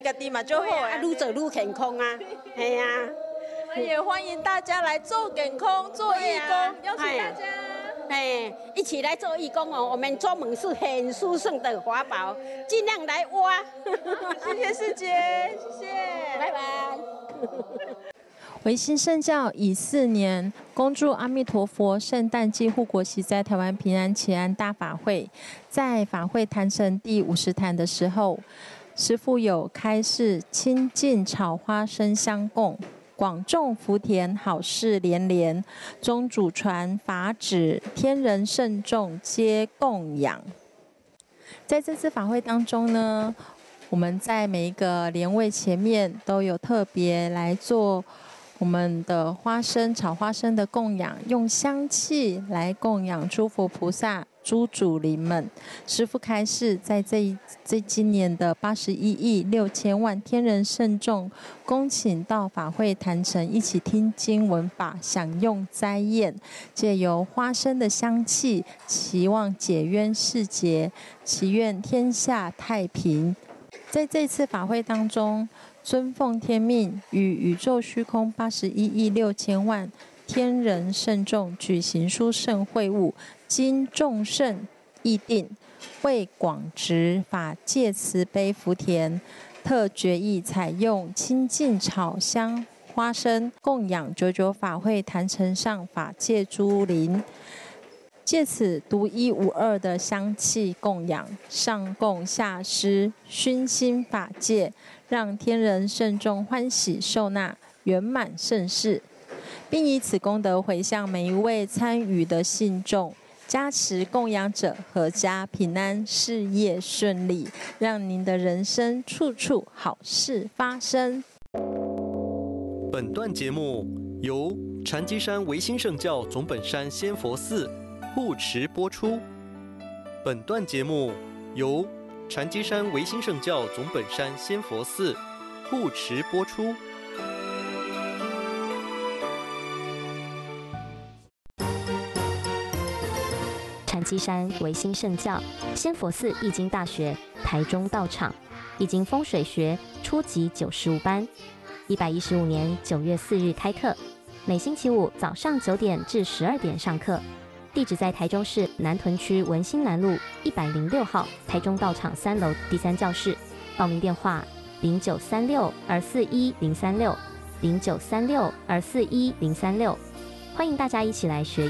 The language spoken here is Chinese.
家己嘛做好啊， 愈做愈健康啊，系啊。 我们也欢迎大家来做健康、做义工，邀请大家。 一起来做义工哦！我们专门是很殊胜的法宝，尽量来挖。 谢谢师姐，谢谢， 拜拜。 维新圣教已4年，恭祝阿弥陀佛圣诞暨护国喜在台湾平安祈安大法会，在法会坛成第50坛的时候，师父有开示清净炒花生香供。广种福田，好事连连。宗主传法旨，天人圣众皆供养。在这次法会当中呢，我们在每一个莲位前面都有特别来做我们的炒花生的供养，用香气来供养诸佛菩萨、诸祖灵们。师父开示，在今年的81亿6千万天人圣众，恭请到法会坛城一起听经闻法，享用斋宴，借由花生的香气，期望解冤释结，祈愿天下太平。在这次法会当中，尊奉天命，与宇宙虚空81亿6千万天人圣众举行殊胜会晤，经众圣议定，为广植法界慈悲福田，特决议采用清净炒香花生供养99法会坛城上法界诸灵。借此独一无二的香气供养，上供下施，熏心法界，让天人圣众欢喜受纳，圆满盛世，并以此功德回向每一位参与的信众，加持供养者阖家平安，事业顺利，让您的人生处处好事发生。 本段节目由禅机山维新圣教总本山仙佛寺护持播出。本段节目由禅机山维新圣教总本山仙佛寺护持播出。 禅机山维新圣教仙佛寺易经大学台中道场易经风水学初级95班，115年9月4日开课，每星期五早上9点至12点上课。地址在台中市南屯区文心南路106号台中道场3楼第3教室。报名电话0936241036，0936241036。欢迎大家一起来学